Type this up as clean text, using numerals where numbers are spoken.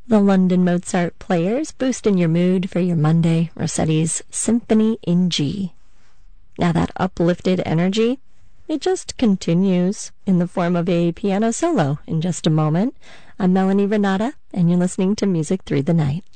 The London Mozart Players boosting your mood for your Monday. Rossetti's Symphony in G. Now that uplifted energy, it just continues in the form of a piano solo in just a moment. I'm Melanie Renata, and you're listening to Music Through the Night.